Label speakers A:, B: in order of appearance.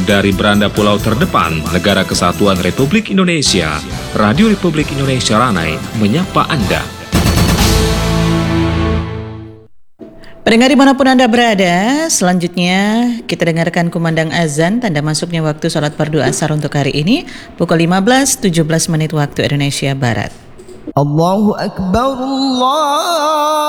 A: dari beranda pulau terdepan negara kesatuan Republik Indonesia, Radio Republik Indonesia Ranai menyapa Anda.
B: Pendengar dimanapun Anda berada, selanjutnya kita dengarkan kumandang azan tanda masuknya waktu sholat fardu asar untuk hari ini pukul 15.17 waktu Indonesia Barat.
C: Allahu Akbar, Allah